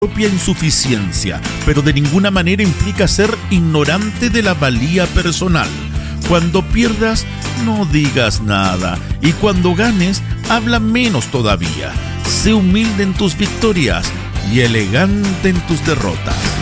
propia insuficiencia, pero de ninguna manera implica ser ignorante de la valía personal. Cuando pierdas, no digas nada, y cuando ganes, habla menos todavía. Sé humilde en tus victorias y elegante en tus derrotas.